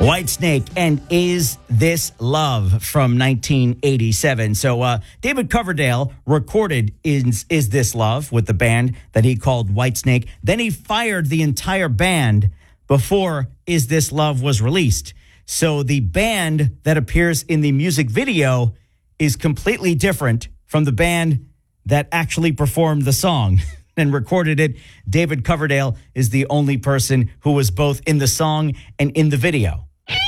Whitesnake and Is This Love from 1987. So David Coverdale recorded Is This Love with the band that he called Whitesnake. Then he fired the entire band before Is This Love was released. So the band that appears in the music video is completely different from the band that actually performed the song and recorded it. David Coverdale is the only person who was both in the song and in the video.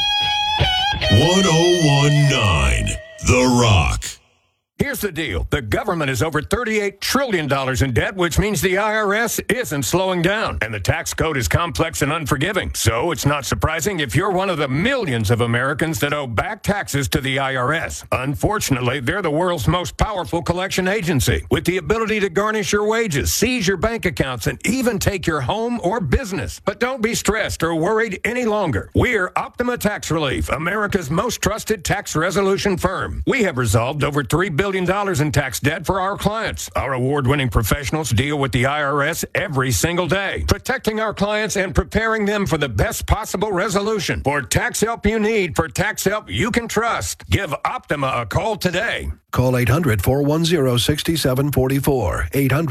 1019 The Rock. Here's the deal. The government is over $38 trillion in debt, which means the IRS isn't slowing down. And the tax code is complex and unforgiving. So it's not surprising if you're one of the millions of Americans that owe back taxes to the IRS. Unfortunately, they're the world's most powerful collection agency, with the ability to garnish your wages, seize your bank accounts, and even take your home or business. But don't be stressed or worried any longer. We're Optima Tax Relief, America's most trusted tax resolution firm. We have resolved over $3 billion in tax debt for our clients. Our award-winning professionals deal with the IRS every single day, protecting our clients and preparing them for the best possible resolution. For tax help you need, for tax help you can trust, give Optima a call today. Call 800-410-6744.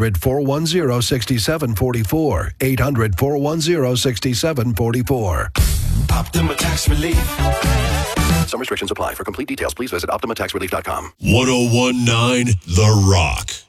800-410-6744. 800-410-6744. Optima Tax Relief. Some restrictions apply. For complete details, please visit OptimaTaxRelief.com. 1019 The Rock.